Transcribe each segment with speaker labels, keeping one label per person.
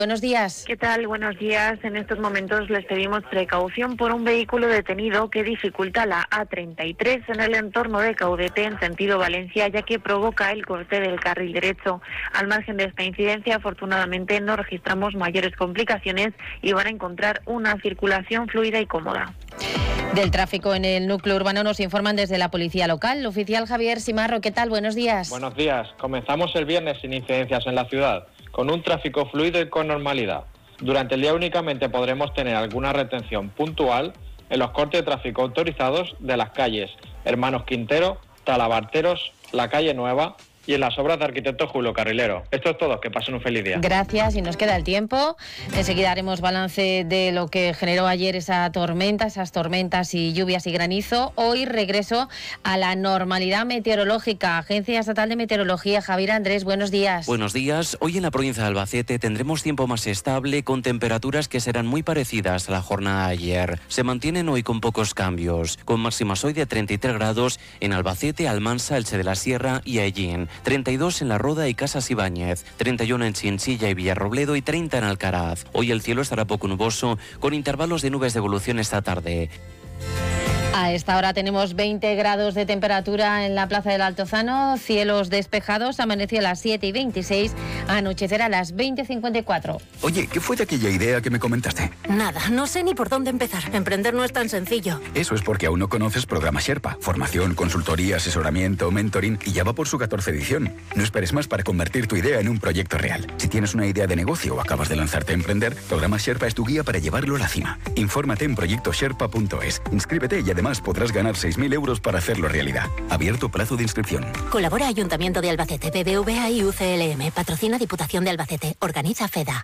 Speaker 1: Buenos días.
Speaker 2: ¿Qué tal? Buenos días. En estos momentos les pedimos precaución por un vehículo detenido que dificulta la A33 en el entorno de Caudete en sentido Valencia, ya que provoca el corte del carril derecho. Al margen de esta incidencia, afortunadamente no registramos mayores complicaciones y van a encontrar una circulación fluida y cómoda.
Speaker 1: Del tráfico en el núcleo urbano nos informan desde la policía local. El oficial Javier Simarro, ¿qué tal? Buenos días.
Speaker 3: Buenos días. Comenzamos el viernes sin incidencias en la ciudad, con un tráfico fluido y con normalidad. Durante el día únicamente podremos tener alguna retención puntual en los cortes de tráfico autorizados de las calles Hermanos Quintero, Talabarteros, la calle Nueva y en las obras de arquitecto Julio Carrilero. Esto es todo, que pasen un feliz día.
Speaker 1: Gracias, y nos queda el tiempo. Enseguida haremos balance de lo que generó ayer esas tormentas y lluvias y granizo. Hoy regreso a la normalidad meteorológica. Agencia Estatal de Meteorología, Javier Andrés, buenos días.
Speaker 4: Buenos días. Hoy en la provincia de Albacete tendremos tiempo más estable, con temperaturas que serán muy parecidas a la jornada de ayer. Se mantienen hoy con pocos cambios, con máximas hoy de 33 grados en Albacete, Almansa, Elche de la Sierra y Hellín. 32 en La Roda y Casas Ibáñez, 31 en Chinchilla y Villarrobledo y 30 en Alcaraz. Hoy el cielo estará poco nuboso, con intervalos de nubes de evolución esta tarde.
Speaker 1: A esta hora tenemos 20 grados de temperatura en la Plaza del Altozano, cielos despejados, amaneció a las 7:26, anochecerá a las 20:54.
Speaker 5: Oye, ¿qué fue de aquella idea que me comentaste?
Speaker 6: Nada, no sé ni por dónde empezar. Emprender no es tan sencillo.
Speaker 5: Eso es porque aún no conoces Programa Sherpa. Formación, consultoría, asesoramiento, mentoring y ya va por su 14ª edición. No esperes más para convertir tu idea en un proyecto real. Si tienes una idea de negocio o acabas de lanzarte a emprender, Programa Sherpa es tu guía para llevarlo a la cima. Infórmate en proyectosherpa.es. Inscríbete y además podrás ganar 6.000 euros para hacerlo realidad. Abierto plazo de inscripción.
Speaker 6: Colabora Ayuntamiento de Albacete, BBVA y UCLM. Patrocina Diputación de Albacete. Organiza FEDA.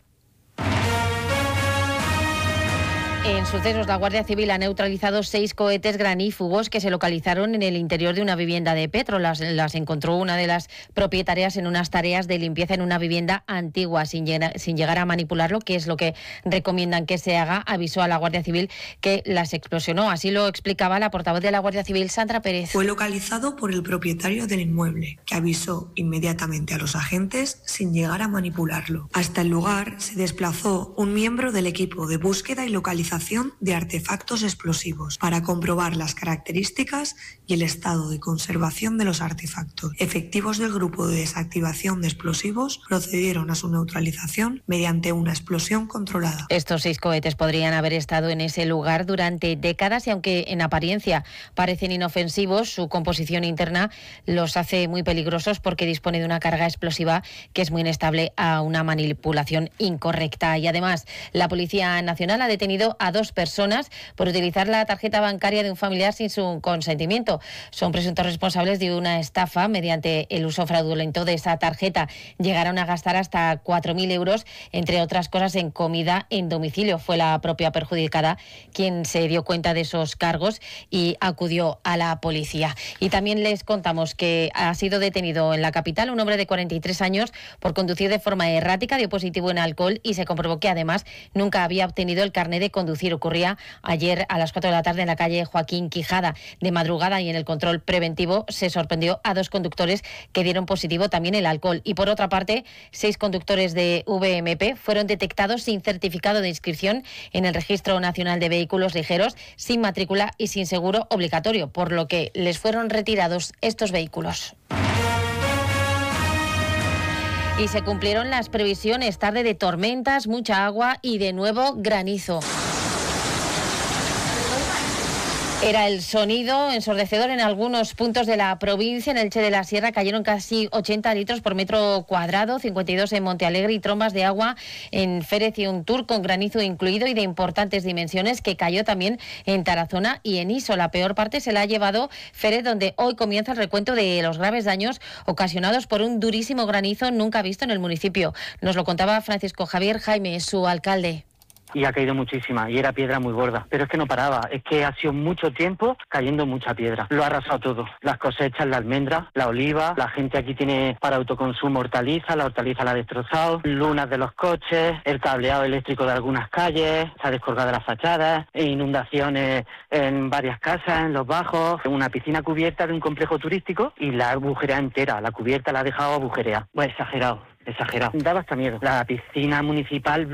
Speaker 1: En sucesos, la Guardia Civil ha neutralizado 6 cohetes granífugos que se localizaron en el interior de una vivienda de Petro. Las encontró una de las propietarias en unas tareas de limpieza en una vivienda antigua, sin llegar a manipularlo, que es lo que recomiendan que se haga. Avisó a la Guardia Civil que las explosionó. Así lo explicaba la portavoz de la Guardia Civil, Sandra Pérez.
Speaker 7: Fue localizado por el propietario del inmueble, que avisó inmediatamente a los agentes sin llegar a manipularlo. Hasta el lugar se desplazó un miembro del equipo de búsqueda y localización de artefactos explosivos para comprobar las características y el estado de conservación de los artefactos. Efectivos del grupo de desactivación de explosivos procedieron a su neutralización mediante una explosión controlada.
Speaker 1: Estos 6 cohetes podrían haber estado en ese lugar durante décadas y aunque en apariencia parecen inofensivos, su composición interna los hace muy peligrosos porque dispone de una carga explosiva que es muy inestable a una manipulación incorrecta. Y además, la Policía Nacional ha detenido a 2 personas por utilizar la tarjeta bancaria de un familiar sin su consentimiento. Son presuntos responsables de una estafa mediante el uso fraudulento de esa tarjeta. Llegaron a gastar hasta 4.000 euros, entre otras cosas, en comida en domicilio. Fue la propia perjudicada quien se dio cuenta de esos cargos y acudió a la policía. Y también les contamos que ha sido detenido en la capital un hombre de 43 años por conducir de forma errática, dio positivo en alcohol y se comprobó que además nunca había obtenido el carné de conducir. Ocurría ayer a las 4 de la tarde en la calle Joaquín Quijada. De madrugada y en el control preventivo se sorprendió a 2 conductores que dieron positivo también el alcohol. Y por otra parte, 6 conductores de VMP fueron detectados sin certificado de inscripción en el Registro Nacional de Vehículos Ligeros, sin matrícula y sin seguro obligatorio, por lo que les fueron retirados estos vehículos. Y se cumplieron las previsiones, tarde de tormentas, mucha agua y de nuevo granizo. Era el sonido ensordecedor en algunos puntos de la provincia. En Elche de la Sierra cayeron casi 80 litros por metro cuadrado, 52 en Montealegre y trombas de agua en Férez y Untur con granizo incluido y de importantes dimensiones que cayó también en Tarazona y en Iso. La peor parte se la ha llevado Férez, donde hoy comienza el recuento de los graves daños ocasionados por un durísimo granizo nunca visto en el municipio. Nos lo contaba Francisco Javier Jaime, su alcalde.
Speaker 8: Y ha caído muchísima, y era piedra muy gorda. Pero es que no paraba, es que ha sido mucho tiempo cayendo mucha piedra. Lo ha arrasado todo. Las cosechas, la almendra, la oliva, la gente aquí tiene para autoconsumo hortaliza, la hortaliza la ha destrozado, lunas de los coches, el cableado eléctrico de algunas calles, se ha descolgado las fachadas, inundaciones en varias casas, en los bajos, una piscina cubierta de un complejo turístico y la agujerea entera, la cubierta la ha dejado agujereada. Pues exagerado. Da hasta miedo. La piscina municipal